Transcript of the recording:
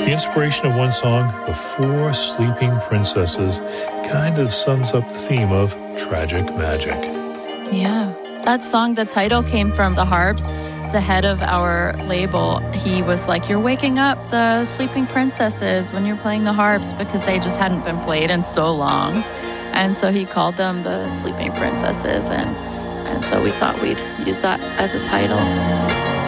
The inspiration of one song, The Four Sleeping Princesses, kind of sums up the theme of tragic magic. Yeah, that song, the title came from the Harps. The head of our label, he was like, you're waking up the sleeping princesses when you're playing the harps, because they just hadn't been played in so long. And so he called them the Sleeping Princesses, and so we thought we'd use that as a title.